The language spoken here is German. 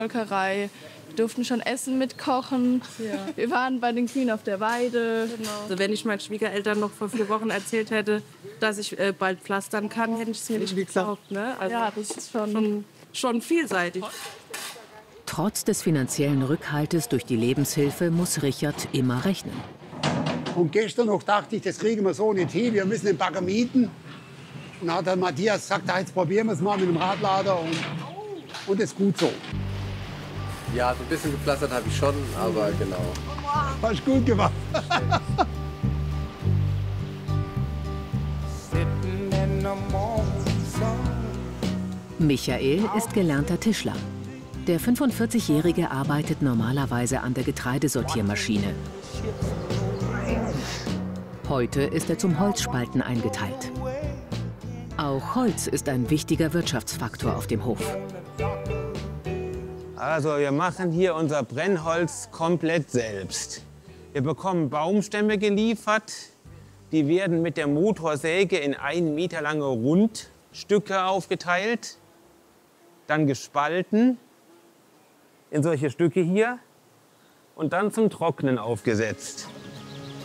Molkerei. Wir durften schon Essen mitkochen. Ja. Wir waren bei den Kühen auf der Weide. Genau. Also wenn ich meinen Schwiegereltern noch vor 4 Wochen erzählt hätte, dass ich bald pflastern kann, hätte ich es mir nicht geglaubt. Ne? Also Ja, das ist schon vielseitig. Trotz des finanziellen Rückhaltes durch die Lebenshilfe muss Richard immer rechnen. Und gestern noch dachte ich, das kriegen wir so nicht hin, wir müssen den Bagger mieten. Und dann hat dann Matthias gesagt, jetzt probieren wir es mal mit dem Radlader und das ist gut so. Ja, so ein bisschen gepflastert habe ich schon, aber genau. Hast gut gemacht. Michael ist gelernter Tischler. Der 45-Jährige arbeitet normalerweise an der Getreidesortiermaschine. Heute ist er zum Holzspalten eingeteilt. Auch Holz ist ein wichtiger Wirtschaftsfaktor auf dem Hof. Also wir machen hier unser Brennholz komplett selbst. Wir bekommen Baumstämme geliefert. Die werden mit der Motorsäge in 1 Meter lange Rundstücke aufgeteilt, dann gespalten in solche Stücke hier und dann zum Trocknen aufgesetzt.